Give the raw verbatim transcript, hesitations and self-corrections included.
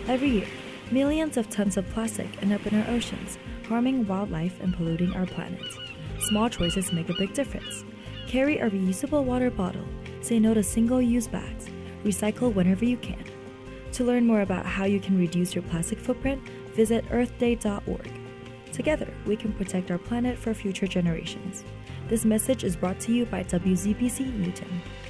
Every year, millions of tons of plastic end up in our oceans, harming wildlife and polluting our planet. Small choices make a big difference. Carry a reusable water bottle, say no to single-use bags, recycle whenever you can. To learn more about how you can reduce your plastic footprint, visit earth day dot org. Together, we can protect our planet for future generations. This message is brought to you by W Z B C Newton.